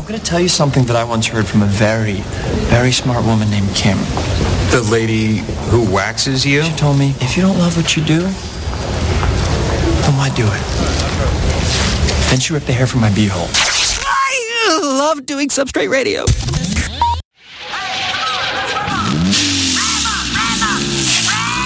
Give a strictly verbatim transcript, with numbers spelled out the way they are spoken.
I'm going to tell you something that I once heard from a very, very smart woman named Kim. The lady who waxes you? She told me, if you don't love what you do, then why do it? Then she ripped the hair from my beehole. I love doing Substrate Radio.